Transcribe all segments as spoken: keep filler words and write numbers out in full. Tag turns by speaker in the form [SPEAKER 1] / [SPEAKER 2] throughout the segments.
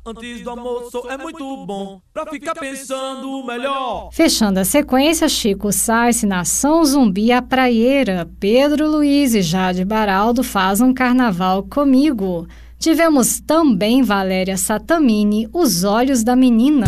[SPEAKER 1] Antes do almoço é muito bom pra ficar pensando melhor.
[SPEAKER 2] Fechando a sequência, Chico Science, Nação Zumbi, A Praieira, Pedro Luiz e Jade Baraldo Faz um Carnaval Comigo. Tivemos também Valéria Satamini, Os Olhos da Menina.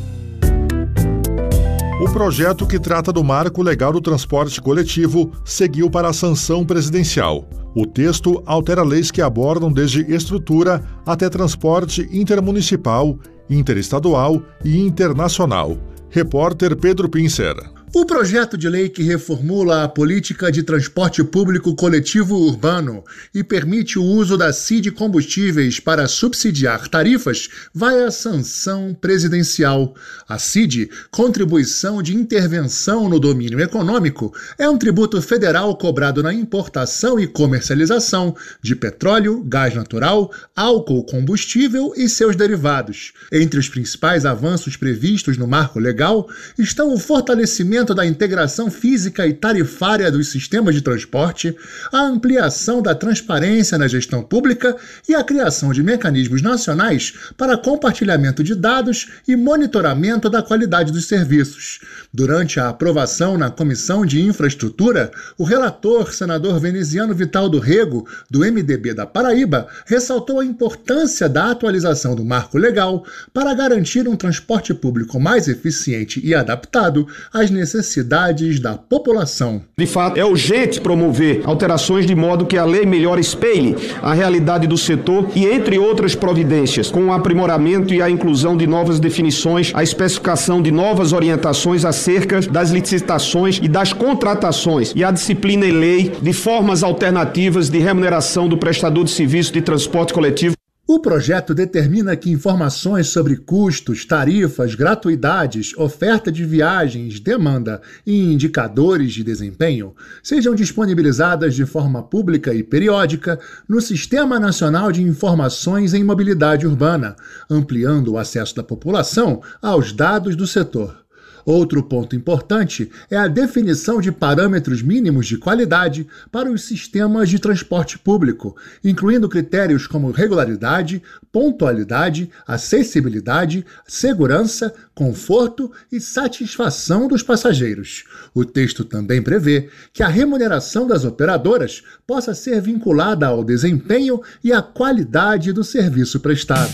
[SPEAKER 3] O projeto que trata do marco legal do transporte coletivo seguiu para a sanção presidencial. O texto altera leis que abordam desde estrutura até transporte intermunicipal, interestadual e internacional. Repórter Pedro Pincer.
[SPEAKER 4] O projeto de lei que reformula a política de transporte público coletivo urbano e permite o uso da C I D Combustíveis para subsidiar tarifas vai à sanção presidencial. A C I D, Contribuição de Intervenção no Domínio Econômico, é um tributo federal cobrado na importação e comercialização de petróleo, gás natural, álcool combustível e seus derivados. Entre os principais avanços previstos no marco legal estão o fortalecimento da integração física e tarifária dos sistemas de transporte, a ampliação da transparência na gestão pública e a criação de mecanismos nacionais para compartilhamento de dados e monitoramento da qualidade dos serviços. Durante a aprovação na Comissão de Infraestrutura, o relator, senador veneziano Vital do Rego, do M D B da Paraíba, ressaltou a importância da atualização do marco legal para garantir um transporte público mais eficiente e adaptado às necessidades da população.
[SPEAKER 5] De fato, é urgente promover alterações de modo que a lei melhor espelhe a realidade do setor e, entre outras providências, com o aprimoramento e a inclusão de novas definições, a especificação de novas orientações acerca das licitações e das contratações e a disciplina em lei de formas alternativas de remuneração do prestador de serviço de transporte coletivo.
[SPEAKER 4] O projeto determina que informações sobre custos, tarifas, gratuidades, oferta de viagens, demanda e indicadores de desempenho sejam disponibilizadas de forma pública e periódica no Sistema Nacional de Informações em Mobilidade Urbana, ampliando o acesso da população aos dados do setor. Outro ponto importante é a definição de parâmetros mínimos de qualidade para os sistemas de transporte público, incluindo critérios como regularidade, pontualidade, acessibilidade, segurança, conforto e satisfação dos passageiros. O texto também prevê que a remuneração das operadoras possa ser vinculada ao desempenho e à qualidade do serviço prestado.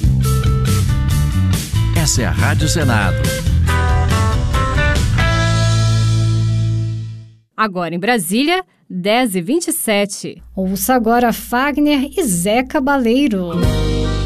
[SPEAKER 6] Essa é a Rádio Senado.
[SPEAKER 2] Agora em Brasília, dez e vinte e sete. Ouça agora Fagner e Zé Cabaleiro.